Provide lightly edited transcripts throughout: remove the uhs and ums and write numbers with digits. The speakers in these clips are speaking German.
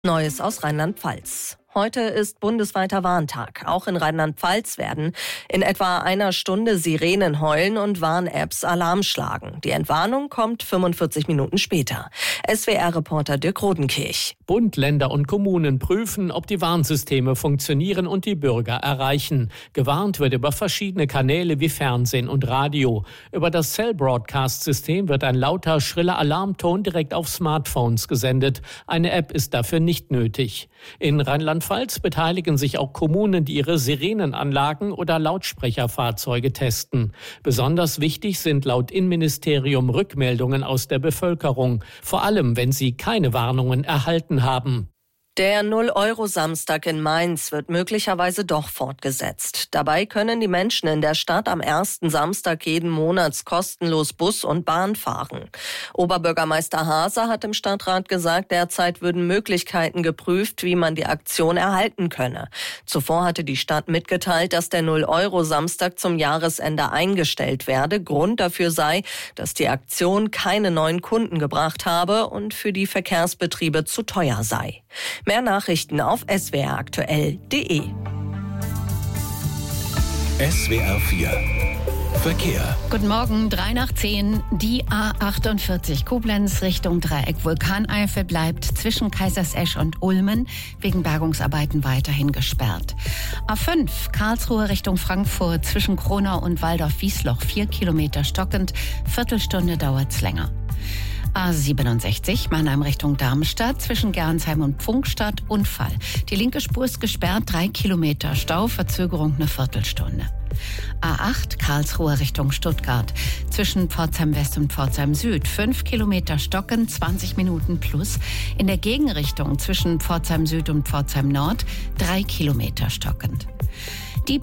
Neues aus Rheinland-Pfalz. Heute ist bundesweiter Warntag. Auch in Rheinland-Pfalz werden in etwa einer Stunde Sirenen heulen und Warn-Apps Alarm schlagen. Die Entwarnung kommt 45 Minuten später. SWR-Reporter Dirk Rodenkirch. Bund, Länder und Kommunen prüfen, ob die Warnsysteme funktionieren und die Bürger erreichen. Gewarnt wird über verschiedene Kanäle wie Fernsehen und Radio. Über das Cell-Broadcast-System wird ein lauter, schriller Alarmton direkt auf Smartphones gesendet. Eine App ist dafür nicht nötig. In Rheinland-Pfalz beteiligen sich auch Kommunen, die ihre Sirenenanlagen oder Lautsprecherfahrzeuge testen. Besonders wichtig sind laut Innenministerium Rückmeldungen aus der Bevölkerung, vor allem wenn sie keine Warnungen erhalten haben. Der 0-Euro-Samstag in Mainz wird möglicherweise doch fortgesetzt. Dabei können die Menschen in der Stadt am ersten Samstag jeden Monats kostenlos Bus und Bahn fahren. Oberbürgermeister Haase hat im Stadtrat gesagt, derzeit würden Möglichkeiten geprüft, wie man die Aktion erhalten könne. Zuvor hatte die Stadt mitgeteilt, dass der 0-Euro-Samstag zum Jahresende eingestellt werde. Grund dafür sei, dass die Aktion keine neuen Kunden gebracht habe und für die Verkehrsbetriebe zu teuer sei. Mehr Nachrichten auf swraktuell.de. SWR 4 Verkehr. Guten Morgen, 9:03. Die A48 Koblenz Richtung Dreieck Vulkaneifel bleibt zwischen Kaisersesch und Ulmen wegen Bergungsarbeiten weiterhin gesperrt. A5 Karlsruhe Richtung Frankfurt zwischen Kronau und Waldorf-Wiesloch 4 Kilometer stockend, Viertelstunde dauert's länger. A67 Mannheim Richtung Darmstadt zwischen Gernsheim und Pfungstadt Unfall. Die linke Spur ist gesperrt, 3 Kilometer Stau, Verzögerung eine Viertelstunde. A8 Karlsruhe Richtung Stuttgart zwischen Pforzheim West und Pforzheim Süd 5 Kilometer stocken, 20 Minuten plus. In der Gegenrichtung zwischen Pforzheim Süd und Pforzheim Nord 3 Kilometer stockend. Die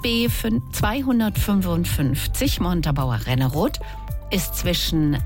B255 Montabaur Renneroth ist zwischen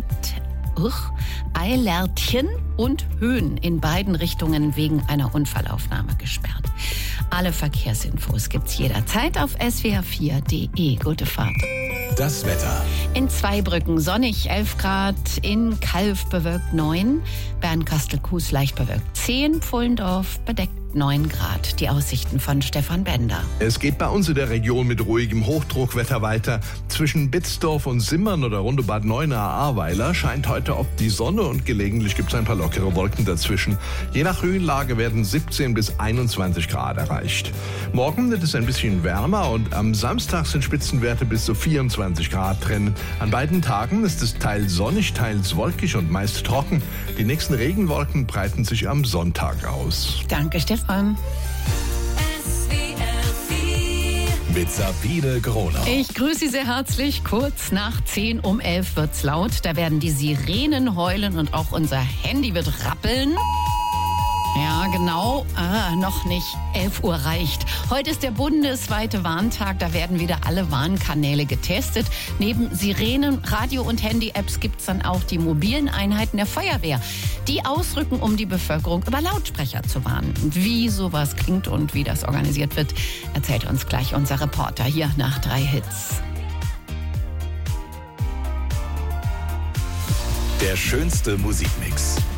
Eilertchen und Höhen in beiden Richtungen wegen einer Unfallaufnahme gesperrt. Alle Verkehrsinfos gibt's jederzeit auf swr4.de. Gute Fahrt. Das Wetter. In Zweibrücken sonnig 11 Grad, in Calw bewölkt 9, Bernkastel-Kues leicht bewölkt 10, Pfullendorf bedeckt 9 Grad. Die Aussichten von Stefan Bender. Es geht bei uns in der Region mit ruhigem Hochdruckwetter weiter. Zwischen Bitzdorf und Simmern oder rund um Bad Neuenahr-Ahrweiler scheint heute oft die Sonne und gelegentlich gibt es ein paar lockere Wolken dazwischen. Je nach Höhenlage werden 17 bis 21 Grad erreicht. Morgen wird es ein bisschen wärmer und am Samstag sind Spitzenwerte bis zu 24 Grad drin. An beiden Tagen ist es teils sonnig, teils wolkig und meist trocken. Die nächsten Regenwolken breiten sich am Sonntag aus. Danke, Stefan. Mit Sabine Gronau. Ich grüße Sie sehr herzlich. Kurz nach 10 um 11 wird's laut. Da werden die Sirenen heulen und auch unser Handy wird rappeln. Ja, genau. Noch nicht 11 Uhr reicht. Heute ist der bundesweite Warntag. Da werden wieder alle Warnkanäle getestet. Neben Sirenen, Radio- und Handy-Apps gibt's dann auch die mobilen Einheiten der Feuerwehr, die ausrücken, um die Bevölkerung über Lautsprecher zu warnen. Und wie sowas klingt und wie das organisiert wird, erzählt uns gleich unser Reporter hier nach 3 Hits. Der schönste Musikmix.